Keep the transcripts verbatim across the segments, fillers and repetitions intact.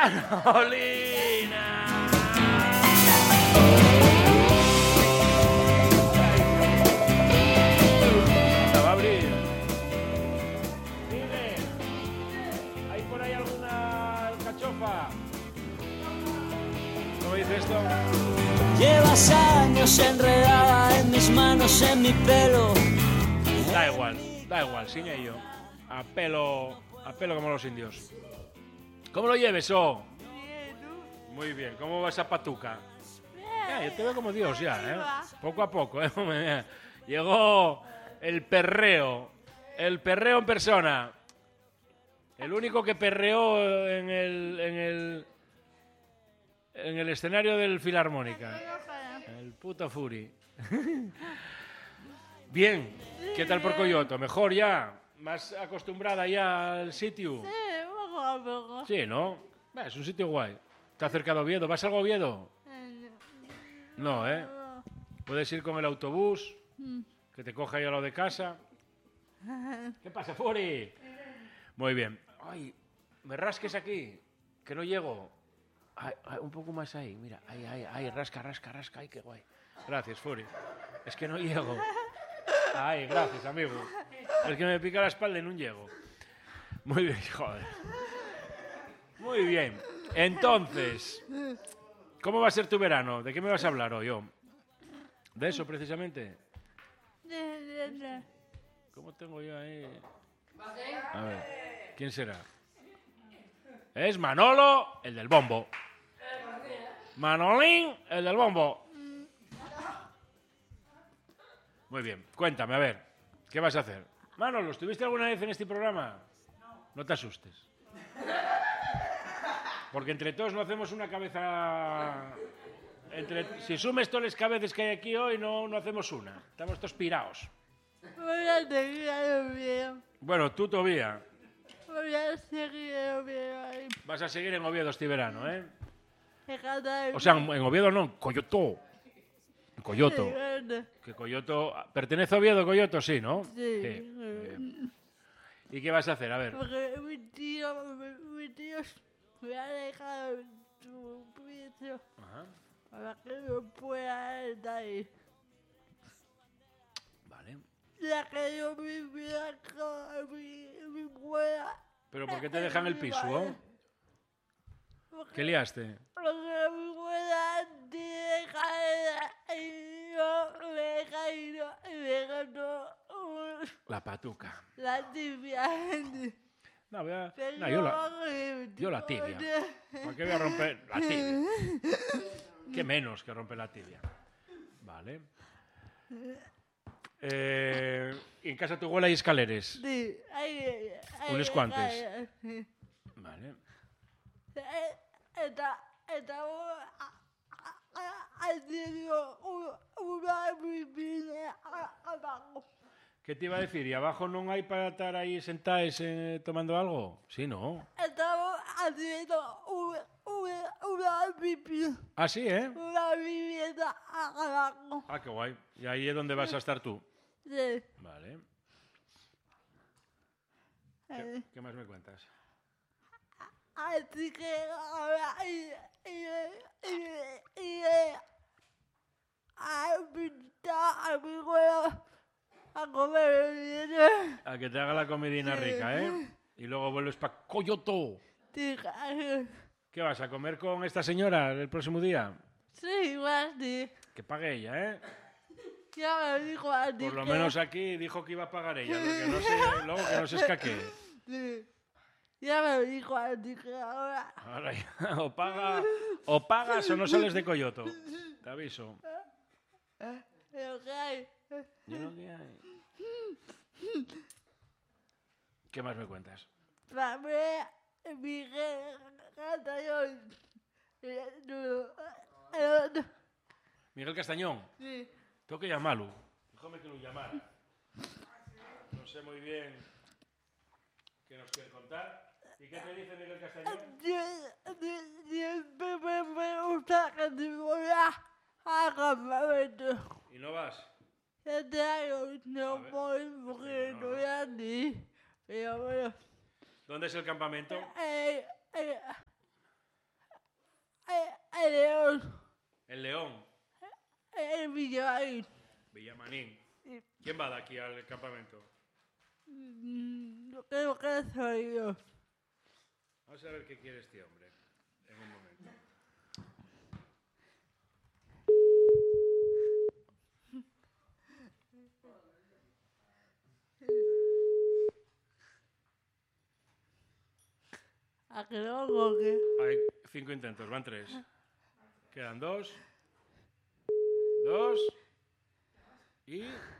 Carolina. Se va a abrir. Dime, ¿hay por ahí alguna alcachofa? ¿Cómo dice esto? Llevas años enredada en mis manos, en mi pelo. Da igual, da igual, sin ello. A pelo, a pelo como los indios. ¿Cómo lo lleves, oh? Muy bien, ¿cómo va esa patuca? Ya, yo te veo como Dios ya, ¿eh? Poco a poco, ¿eh? Llegó el perreo, el perreo en persona. El único que perreó en el, en el, en el escenario del Filarmónica. El puto Fury. Bien, ¿qué tal por Coyoto? ¿Mejor ya? ¿Más acostumbrada ya al sitio? Sí, poco a poco. Sí, ¿no? Es un sitio guay. Está cerca de Oviedo. ¿Vas algo a Oviedo? No, ¿eh? Puedes ir con el autobús, que te coja ahí a lo de casa. ¿Qué pasa, Fury? Muy bien. Ay, me rasques aquí, que no llego. Ay, ay, un poco más ahí, mira. Ay, ay, ay, rasca, rasca, rasca. Ay, qué guay. Gracias, Fury. Es que no llego. Ay, gracias, amigo. Es que me pica la espalda y no llego. Muy bien, joder. Muy bien. Entonces, ¿cómo va a ser tu verano? ¿De qué me vas a hablar hoy? Yo? ¿De eso, precisamente? ¿Cómo tengo yo ahí? A ver, ¿quién será? Es Manolo, el del bombo. Manolín, el del bombo. Muy bien, cuéntame, a ver, ¿qué vas a hacer? Manolo, ¿estuviste alguna vez en este programa? No. No te asustes. Porque entre todos no hacemos una cabeza... Entre... Si sumes todas las cabezas que hay aquí hoy, no, no hacemos una. Estamos todos pirados. Voy a seguir en Oviedo. Bueno, tú todavía. Voy a seguir en Oviedo ahí. Vas a seguir en Oviedo este verano, ¿eh? Fíjate. O sea, en Oviedo no, en Coyoto. En Coyoto. Sí, bueno. Que Coyoto... ¿Pertenece a Oviedo, Coyoto? Sí, ¿no? Sí. Sí. Muy bien. ¿Y qué vas a hacer? A ver. Porque mi tío, mi, mi tío me ha dejado su piso Ajá. para que yo pueda estar ahí. Vale. Ya que yo vivía con mi, mi abuela. ¿Pero por qué te dejan el piso? ¿Oh? ¿Qué liaste? Porque mi abuela deja y yo me deja y no, y me deja no, La patuca. la tibia. No, voy a... no yo, la... yo la tibia. ¿Por qué voy a romper la tibia? ¿Qué menos que romper la tibia? Vale. Eh, ¿En casa de tu abuela hay escaleres? Sí, hay, hay ¿Unos cuantos? sí. Vale. Está, estamos haciendo una piscina abajo. ¿Qué te iba a decir? ¿Y abajo no hay para estar ahí sentados eh, tomando algo? Sí, ¿no? Estamos haciendo una, una, una piscina. Ah, sí, ¿eh? Una vivienda abajo. Ah, qué guay. ¿Y ahí es donde vas a estar tú? Sí. Vale. ¿Qué, qué más me cuentas? Así que ahora y, y, y, y, a pintar a mi abuela a comer bien. A que te haga la comidina Sí. rica, ¿eh? Y luego vuelves para Coyoto. Sí, ¿Qué vas a comer con esta señora el próximo día? sí, igual sí. Que pague ella, ¿eh? Ya me dijo a ti Por lo que- menos aquí dijo que iba a pagar ella, lo que no se, luego que no se escaquee. Sí. Ya me dijo a ti que ahora... Ahora ya, o, paga, o pagas o no sales de Coyoto. Te aviso. Pero que hay... Yo no que hay. ¿Qué más me cuentas? Para mi gata yo... Miguel Castañón, Sí. tengo que llamarlo. Déjame que lo llamara. No sé muy bien qué nos quiere contar. ¿Y qué te dice Miguel Castañón? Siempre me gusta que te voy a campamento. ¿Y no vas? Este año no voy porque no voy a ti. Pero bueno. ¿Dónde es el campamento? Eh, eh, el León, En León, el Villamarín. Villamarín. ¿Quién va de aquí al campamento? Mm, Yo creo que soy yo. Vamos a ver qué quiere este hombre. En un momento. ¿A que no o qué? Hay cinco intentos, van tres. Quedan dos. Dos. Y...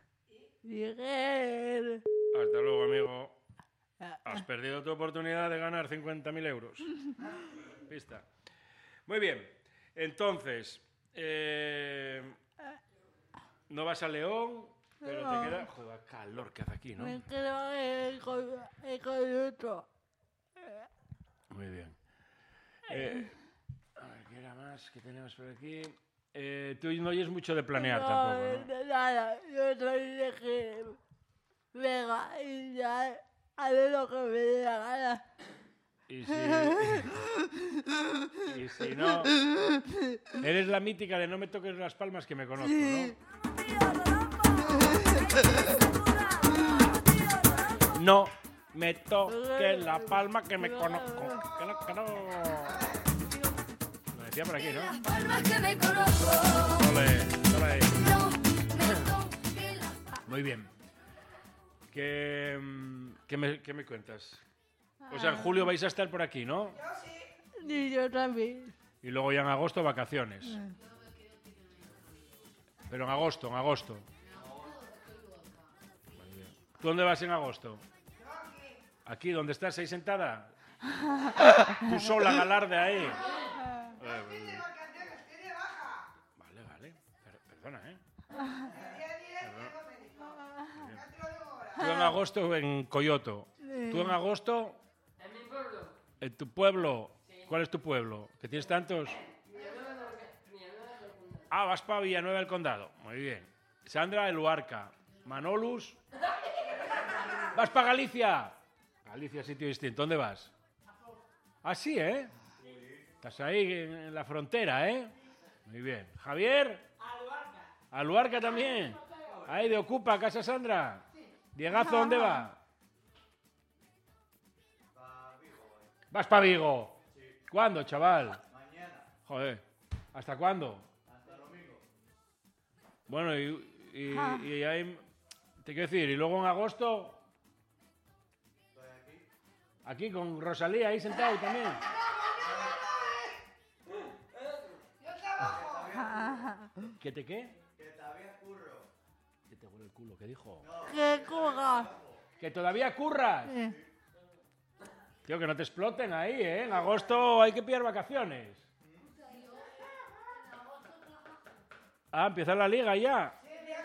Miguel. Hasta luego, amigo. Has perdido tu oportunidad de ganar cincuenta mil euros. Pista. Muy bien. Entonces, eh, no vas a León, pero te queda... Joder, calor que hace aquí, ¿no? Me quedo el co- el coyoto. Muy bien. Eh, a ver, ¿qué era más que tenemos por aquí? Eh, tú no oyes mucho de planear no, tampoco, ¿no? no, nada, yo soy de que venga y ya haré lo que me dé la gana. Y si, y si no... Eres la mítica de no me toques las palmas que me conozco, ¿no? No me toques la palma que me conozco. Que no, que no. Lo decía por aquí, ¿no? Ole, ole. Muy bien. ¿Qué, qué, me, ¿Qué me cuentas? O sea, en julio vais a estar por aquí, ¿no? Y yo también. Y luego ya en agosto vacaciones. Pero en agosto, en agosto. ¿Tú dónde vas en agosto? Aquí, ¿dónde estás? ¿Ahí sentada? Tú sola, Galarde, ahí. Vale, vale. Per- Perdona, ¿eh? Tú en agosto en Coyoto. Tú en agosto... En mi pueblo. ¿En tu pueblo? ¿Cuál es tu pueblo? ¿Que tienes tantos? Ah, vas para Villanueva del Condado. Muy bien. Sandra, el Luarca. Manolus. ¿Vas para Galicia? Galicia, sitio distinto. ¿Dónde vas? Ah, sí, ¿eh? Estás ahí en la frontera, ¿eh? Muy bien. Javier. A Luarca también. Ahí de Ocupa, Casa Sandra. Diegazo, ¿dónde va? ¿Vas para Vigo? ¿Cuándo, chaval? Mañana. Joder. ¿Hasta cuándo? Hasta domingo. Bueno, y, y, y ahí... Te quiero decir, y luego en agosto... Estoy aquí. Aquí con Rosalía, ahí sentado también. Yo trabajo. ¿Qué te qué? Que todavía curro. ¿Qué te huele el culo? ¿Qué dijo? ¿Qué coja? ¡Que todavía curras! Eh, Tío, que no te exploten ahí, ¿eh? En agosto hay que pillar vacaciones. Ah, empieza la liga ya.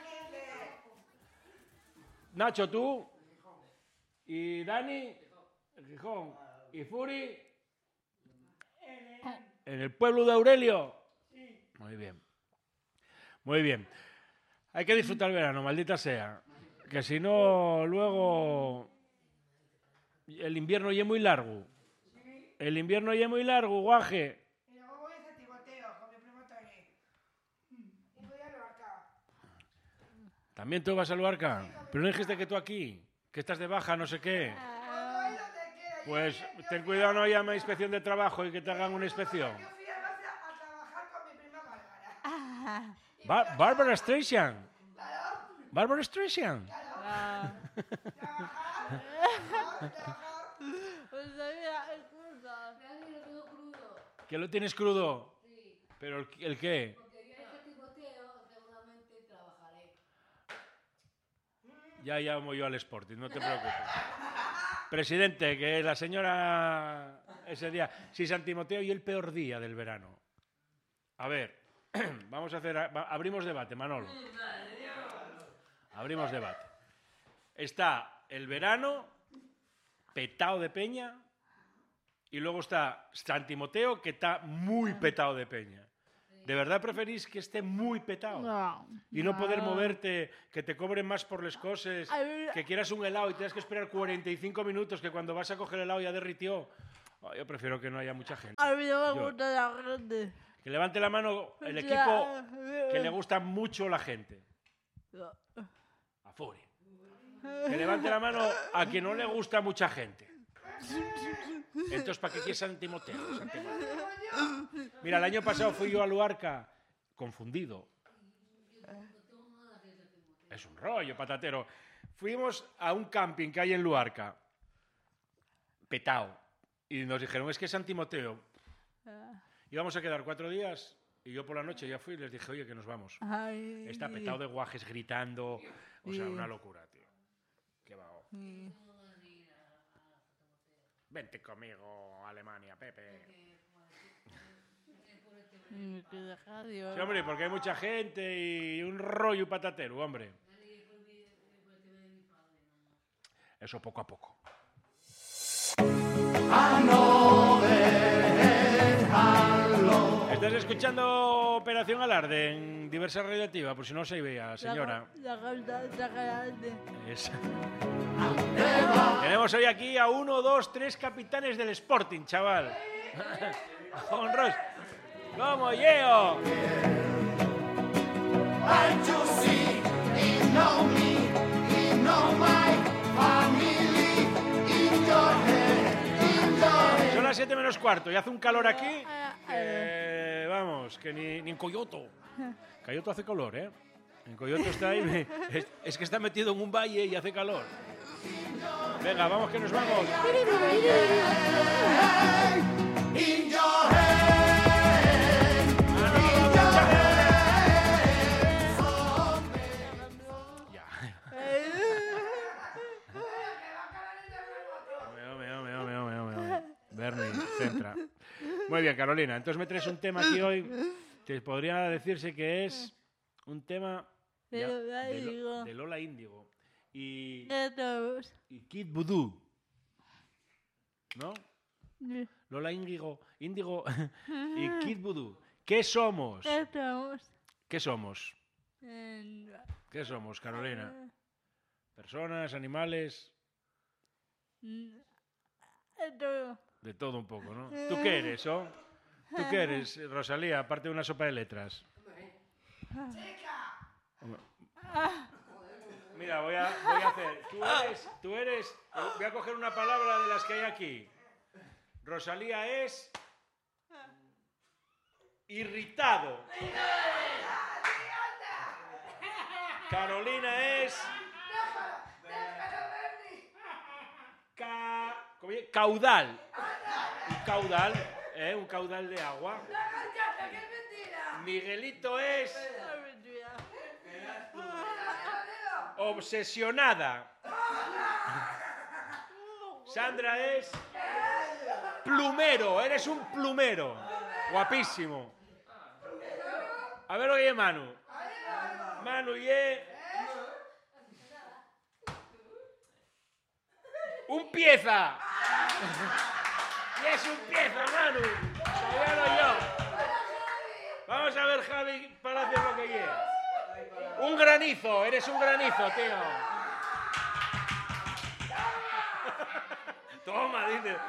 Nacho, tú. Y Dani. El Gijón. Y Furi. En el pueblo de Aurelio. Muy bien. Muy bien. Hay que disfrutar el verano, maldita sea. Que si no, luego... El invierno ya es muy largo. El invierno ya es muy largo, guaje. Y luego voy a San Timoteo con mi primo Tony. Y voy a Lorca. ¿También tú vas al Luarca? Pero no dijiste que tú aquí, que estás de baja, no sé qué. Voy donde quiera. Yo Pues fui- yo ten fui cuidado, a- no llame a inspección de trabajo y que te hagan una inspección. Yo fui a Basa a trabajar con mi prima Bárbara. ah, Ba- Barbara Streisand. Barbara Streisand. ah. Trabajar, trabajar, trabajar. Pues sabía, excusa. Dani lo tengo crudo. ¿Que lo tienes crudo? Sí. ¿Pero el, el qué? Porque yo en este Timoteo seguramente trabajaré. Ya llamo yo al Sporting, no te preocupes. Presidente, que la señora ese día... Si San Timoteo y el peor día del verano. A ver, vamos a hacer... va- Abrimos debate, Manolo. Abrimos debate. Está el verano, petado de peña, y luego está San Timoteo, que está muy petado de peña. ¿De verdad preferís que esté muy petado? No. Y no poder moverte, que te cobren más por las cosas, A ver. que quieras un helado y tengas que esperar cuarenta y cinco minutos, que cuando vas a coger el helado ya derritió. Oh, yo prefiero que no haya mucha gente. A mí no me Yo- gusta la gente. Que levante la mano el equipo que le gusta mucho la gente. A Furi. Que levante la mano a quien no le gusta mucha gente. Entonces, ¿para qué quieres San Timoteo? San Timoteo? Mira, el año pasado fui yo a Luarca confundido. Es un rollo, patatero. Fuimos a un camping que hay en Luarca, petao, y nos dijeron, es que es San Timoteo. Íbamos a quedar cuatro días y yo por la noche ya fui y les dije, oye, que nos vamos. Ay, Está petado de guajes gritando, o sea, una locura, tío. Qué va. sí. Vente conmigo, Alemania, Pepe. Sí, que deja Dios. Sí, hombre, porque hay mucha gente y un rollo patatero, hombre. Eso poco a poco. Estás escuchando Operación Alarde en Diversa Radioactiva, por si no se veía, señora. La, la, la, la grande. Es... Tenemos hoy aquí a uno, dos, tres capitanes del Sporting, chaval. Con Ros. ¡Como Yeo! Son las siete menos cuarto y hace un calor aquí que, vamos, que ni, ni en Coyoto. Coyoto hace calor, ¿eh? En Coyoto está ahí, es, es que está metido en un valle y hace calor. Venga, vamos que nos vamos. Ya. Hombre, hombre, hombre, hombre, hombre, hombre. Bernie, centra. Muy bien, Carolina. Entonces me traes un tema aquí hoy que podría decirse que es un tema De ya, Lola de, Lo- Índigo. de Lola Índigo y, De todos. y Kid Voodoo, ¿no? Lola Índigo, Índigo y Kid Voodoo. ¿Qué somos? De todos. ¿Qué somos? En- ¿Qué somos, Carolina? ¿Personas, animales? De todo. De todo un poco, ¿no? ¿Tú qué eres, oh? ¿Tú qué eres, Rosalía, aparte de una sopa de letras? Mira, voy a, voy a hacer... Tú eres, tú eres... Voy a coger una palabra de las que hay aquí. Rosalía es... Irritado. Carolina es... Ca... ¿cómo se llama? Caudal. Un caudal, ¿eh? Un caudal de agua. Miguelito es... Obsesionada. Sandra es... Plumero, eres un plumero. Guapísimo. A ver, oye, Manu. Manu, y... Un pieza. Y es un pieza, Manu. Sabíalo yo. Vamos a ver, Javi Palacios, lo que lleva. Un granizo, eres un granizo, tío. Toma, dice.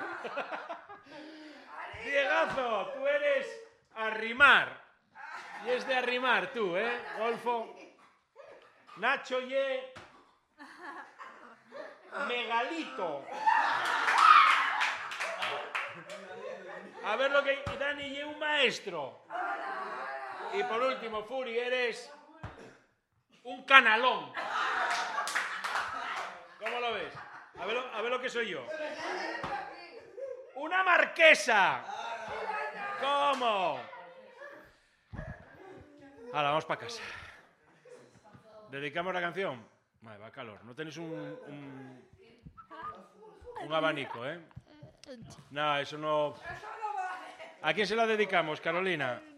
Diegazo, tú eres arrimar. Y es de arrimar tú, ¿eh? Golfo. Nacho ye... Megalito. A ver lo que... Dani ye un maestro. Y por último, Furi, eres... Un canalón. ¿Cómo lo ves? A ver lo, a ver lo que soy yo. ¡Una marquesa! ¿Cómo? Ahora, vamos para casa. ¿Dedicamos la canción? Vale, va calor. No tenéis un, un, un abanico, ¿eh? No, eso no... ¿A quién se la dedicamos, Carolina?